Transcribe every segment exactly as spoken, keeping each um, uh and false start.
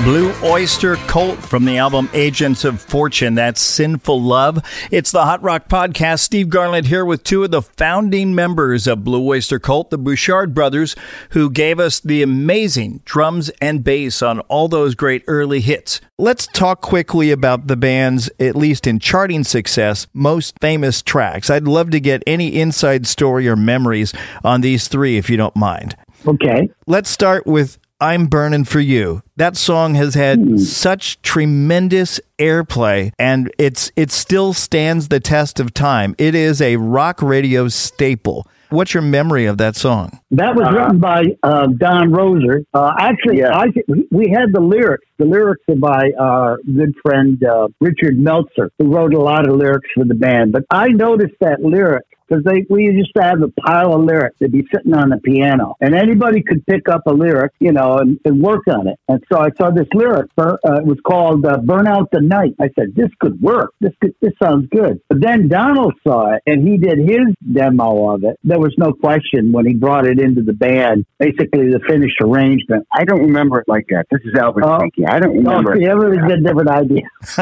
Blue Oyster Cult from the album Agents of Fortune. That's Sinful Love. It's the Hot Rock Podcast. Steve Garland here with two of the founding members of Blue Oyster Cult, the Bouchard brothers, who gave us the amazing drums and bass on all those great early hits. Let's talk quickly about the band's, at least in charting success, most famous tracks. I'd love to get any inside story or memories on these three, if you don't mind. Okay. Let's start with I'm Burning for You. That song has had mm. such tremendous airplay, and it's it still stands the test of time. It is a rock radio staple. What's your memory of that song? That was uh, written by uh, Don Roser. Uh, actually, yeah. I, we had the lyrics. The lyrics are by our good friend uh, Richard Meltzer, who wrote a lot of lyrics for the band. But I noticed that lyric because they we used to have a pile of lyrics. They'd be sitting on the piano, and anybody could pick up a lyric, you know, and, and work on it. And so I saw this lyric. Uh, it was called uh, "Burn Out the Night." I said, "This could work. This could, this sounds good." But then Donald saw it, and he did his demo of it. There was no question when he brought it into the band. Basically, the finished arrangement. I don't remember it like that. This is Elvis uh, thinking. I don't remember. Oh, see, everybody's got a different idea.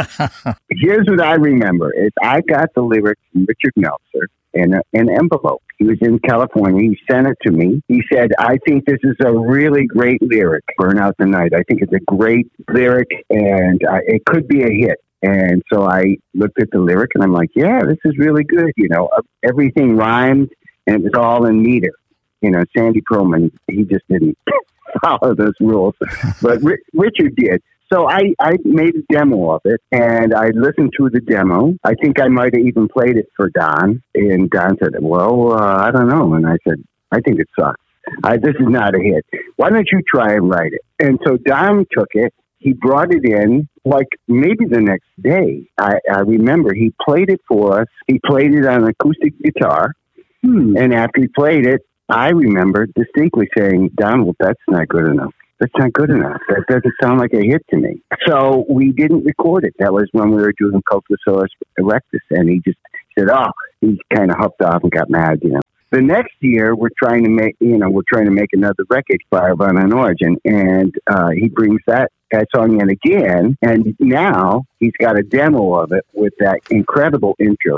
Here's what I remember: is I got the lyrics from Richard Meltzer in a, an envelope. He was in California. He sent it to me. He said, I think this is a really great lyric, Burn Out the Night. I think it's a great lyric, and uh, it could be a hit. And so I looked at the lyric, and I'm like, yeah, this is really good. You know, everything rhymed, and it was all in meter. You know, Sandy Pearlman, he just didn't follow those rules. But R- Richard did. So I, I made a demo of it, and I listened to the demo. I think I might have even played it for Don, and Don said, well, uh, I don't know. And I said, I think it sucks. I, this is not a hit. Why don't you try and write it? And so Don took it. He brought it in, like, maybe the next day. I, I remember he played it for us. He played it on acoustic guitar, hmm. and after he played it, I remember distinctly saying, Donald, that's not good enough. That's not good enough. That doesn't sound like a hit to me. So we didn't record it. That was when we were doing Cultosaurus Erectus, and he just said, oh, he kind of huffed off and got mad, you know. The next year, we're trying to make, you know, we're trying to make another record, Fire Burn on Origin, and uh, he brings that, that song in again, and now he's got a demo of it with that incredible intro.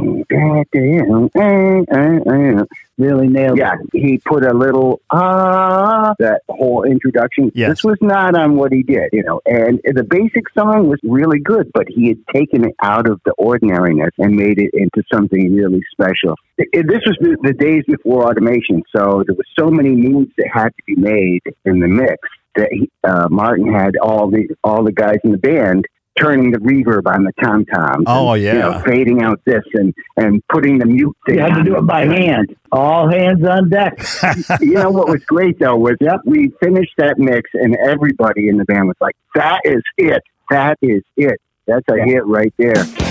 Really nailed yeah, it. He put a little, ah, that whole introduction. Yes. This was not on what he did, you know, and the basic song was really good, but he had taken it out of the ordinariness and made it into something really special. It, it, this was the, the days before automation, so there were so many moves that had to be made in the mix that he, uh, Martin had all the all the guys in the band turning the reverb on the tom-toms. Oh, and, yeah. You know, fading out this and, and putting the mute thing. You had to do it by hand. All hands on deck. You know what was great, though, was yep. we finished that mix, and everybody in the band was like, that is it. That is it. That's a yeah. hit right there.